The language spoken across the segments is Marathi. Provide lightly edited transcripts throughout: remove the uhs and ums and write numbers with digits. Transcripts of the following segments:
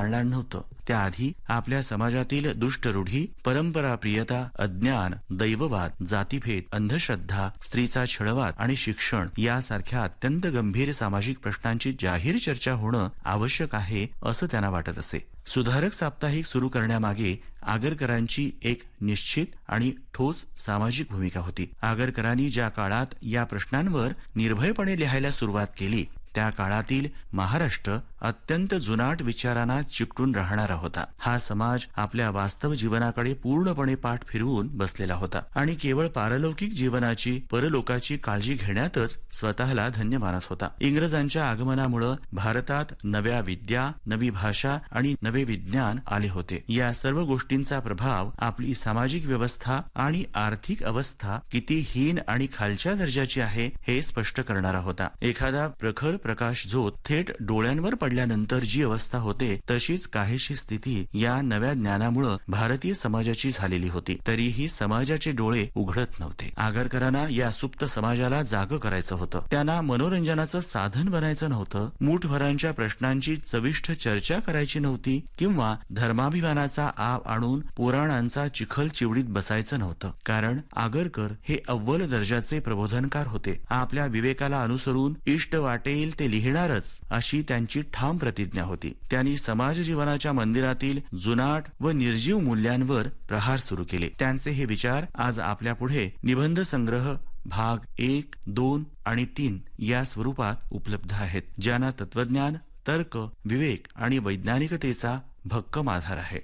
चालणार नव्हतं. त्याआधी आपल्या समाजातील दुष्ट रूढी, परंपरा प्रियता, अज्ञान, दैववाद, जातीभेद, अंधश्रद्धा, स्त्रीचा छळवाद आणि शिक्षण यासारख्या अत्यंत गंभीर सामाजिक प्रश्नांची जाहीर चर्चा होणं आवश्यक आहे असं त्यांना वाटत असे. सुधारक साप्ताहिक सुरू करण्यामागे आगरकरांची एक निश्चित आणि ठोस सामाजिक भूमिका होती. आगरकरांनी ज्या काळात या प्रश्नांवर निर्भयपणे लिहायला सुरुवात केली त्या काळातील महाराष्ट्र अत्यंत जुनाट विचारांना चिकटून राहणारा होता. हा समाज आपल्या वास्तव जीवनाकडे पूर्णपणे पाठ फिरवून बसलेला होता आणि केवळ पारलौकिक जीवनाची, परलोकाची काळजी घेण्यातच स्वतःला धन्य मानत होता. इंग्रजांच्या आगमनामुळे भारतात नव्या विद्या, नवी भाषा आणि नवे विज्ञान आले होते. या सर्व गोष्टींचा प्रभाव आपली सामाजिक व्यवस्था आणि आर्थिक अवस्था किती हीन आणि खालच्या दर्जाची आहे हे स्पष्ट करणारा होता. एखादा प्रखर प्रकाश झोत थेट डोळ्यांवर पडल्यानंतर जी अवस्था होते तशीच काहीशी स्थिती या नव्या ज्ञानामुळे भारतीय समाजाची झालेली होती. तरीही समाजाचे डोळे उघडत नव्हते. आगरकरांना या सुप्त समाजाला जाग करायचं होतं. त्यांना मनोरंजनाचं साधन बनायचं नव्हतं. मूठभरांच्या प्रश्नांची चविष्ट चर्चा करायची नव्हती किंवा धर्माभिमानाचा आव आणून पुराणांचा चिखल चिवडीत बसायचं नव्हतं. कारण आगरकर हे अव्वल दर्जाचे प्रबोधनकार होते. आपल्या विवेकाला अनुसरून इष्ट वाटेल ते लिहिणारच अशी त्यांची ठाम प्रतिज्ञा होती. त्यांनी समाज जीवनाच्या मंदिरातील जुनाट व निर्जीव मूल्यांवर प्रहार सुरू केले. त्यांचे हे विचार आज आपल्या पुढे निबंध संग्रह भाग 1, 2 आणि 3 या स्वरूपात उपलब्ध आहेत, ज्यांना तत्वज्ञान, तर्क, विवेक आणि वैज्ञानिकतेचा भक्कम आधार आहे.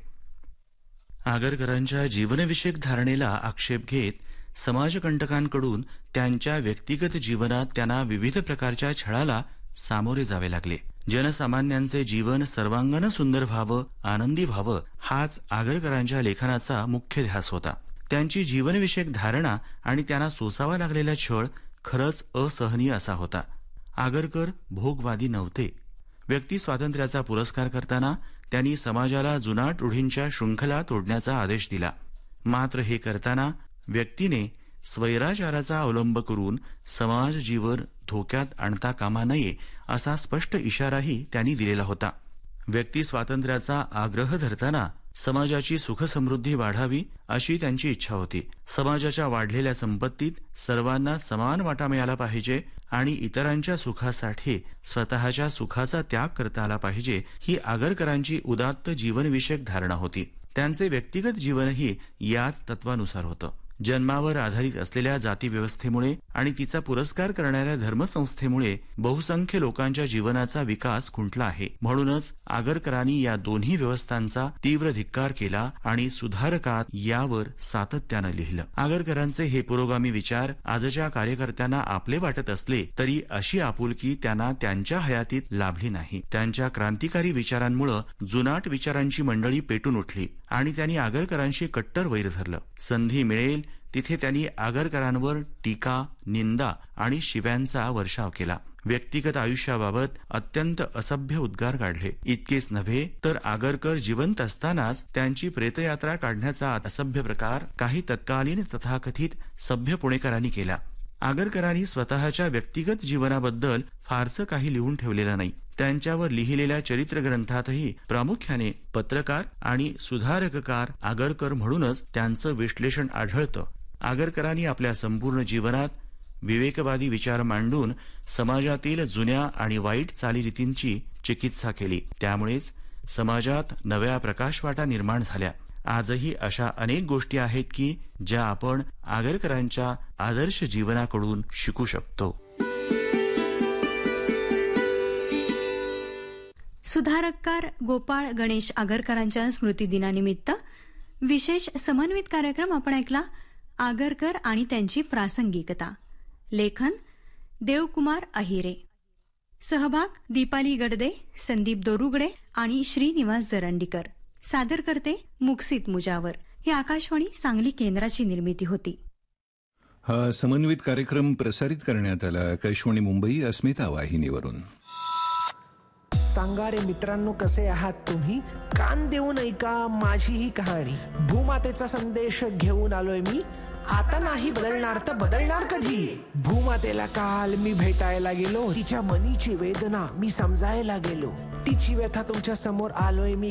आगरकरांच्या जीवनविषयक धारणेला आक्षेप घेत समाजकंटकांकडून त्यांच्या व्यक्तिगत जीवनात त्यांना विविध प्रकारच्या छळाला सामोरे जावे लागले. जनसामान्यांचे जीवन सर्वांगानं सुंदर व्हावं, आनंदी व्हावं हाच आगरकरांच्या लेखनाचा मुख्य ध्यास होता. त्यांची जीवनविषयक धारणा आणि त्यांना सोसावा लागलेला छळ खरंच असहनीय असा होता. आगरकर भोगवादी नव्हते. व्यक्ती स्वातंत्र्याचा पुरस्कार करताना त्यांनी समाजाला जुनाट रूढींच्या शृंखला तोडण्याचा आदेश दिला. मात्र हे करताना व्यक्तीने स्वैराचाराचा अवलंब करून समाज जीवन धोक्यात आणता कामा नये असा स्पष्ट इशाराही त्यांनी दिलेला होता. व्यक्ती स्वातंत्र्याचा आग्रह धरताना समाजाची सुखसमृद्धी वाढावी अशी त्यांची इच्छा होती. समाजाच्या वाढलेल्या संपत्तीत सर्वांना समान वाटा मिळाला पाहिजे आणि इतरांच्या सुखासाठी स्वतःच्या सुखाचा त्याग करता आला पाहिजे ही आगरकरांची उदात्त जीवनविषयक धारणा होती. त्यांचे व्यक्तिगत जीवनही याच तत्वानुसार होतं. जन्मावर आधारित असलेल्या जाती व्यवस्थेमुळे आणि तिचा पुरस्कार करणाऱ्या धर्मसंस्थेमुळे बहुसंख्य लोकांच्या जीवनाचा विकास खुंटला आहे. म्हणूनच आगरकरांनी या दोन्ही व्यवस्थांचा तीव्र धिक्कार केला आणि सुधारकात यावर सातत्यानं लिहिलं. आगरकरांचे हे पुरोगामी विचार आजच्या कार्यकर्त्यांना आपले वाटत असले तरी अशी आपुलकी त्यांना त्यांच्या हयातीत लाभली नाही. त्यांच्या क्रांतिकारी विचारांमुळे जुनाट विचारांची मंडळी पेटून उठली आणि त्यांनी आगरकरांशी कट्टर वैर धरलं. संधी मिळेल तिथे त्यांनी आगरकरांवर टीका, निंदा आणि शिव्यांचा वर्षाव केला. व्यक्तिगत आयुष्याबाबत अत्यंत असभ्य उद्गार काढले. इतकेच नव्हे तर आगरकर जिवंत असतानाच त्यांची प्रेतयात्रा काढण्याचा असभ्य प्रकार काही तत्कालीन तथाकथित सभ्य पुणेकरांनी केला. आगरकरांनी स्वतःच्या व्यक्तिगत जीवनाबद्दल फारसं काही लिहून ठेवलेलं नाही. त्यांच्यावर लिहिलेल्या चरित्र ग्रंथातही प्रामुख्याने पत्रकार आणि सुधारककार आगरकर म्हणूनच त्यांचं विश्लेषण आढळतं. आगरकरांनी आपल्या संपूर्ण जीवनात विवेकवादी विचार मांडून समाजातील जुन्या आणि वाईट चालीरीतींची चिकित्सा केली. त्यामुळेच समाजात नव्या प्रकाशवाटा निर्माण झाल्या. आजही अशा अनेक गोष्टी आहेत की ज्या आपण आगरकरांच्या आदर्श जीवनाकडून शिकू शकतो. सुधारककार गोपाळ गणेश आगरकरांच्या स्मृतिदिनानिमित्त विशेष समन्वित कार्यक्रम आपण ऐकला. आगरकर आणि त्यांची प्रासंगिकता. लेखन देवकुमार अहिरे. सहभाग दीपाली गडदे, संदीप दोरुगडे आणि श्रीनिवास जरंडीकर. सादर करते मुक्सित मुजावर. ही आकाशवाणी सांगली केंद्राची निर्मिती होती. हा समन्वित कार्यक्रम प्रसारित करण्यात आला आकाशवाणी मुंबई अस्मिता वाहिनीवरून. सांगा रे मित्रांनो, कसे आहात तुम्ही? कान देऊन ऐका माझी ही कहाणी. भूमातेचा संदेश घेऊन आलोय मी. आता नाही बदलणार तर बदलणार कधी? भूमातेला काल मी भेटायला गेलो. तिच्या मनीची वेदना मी समजायला गेलो. तिची व्यथा तुमच्या समोर आलोय मी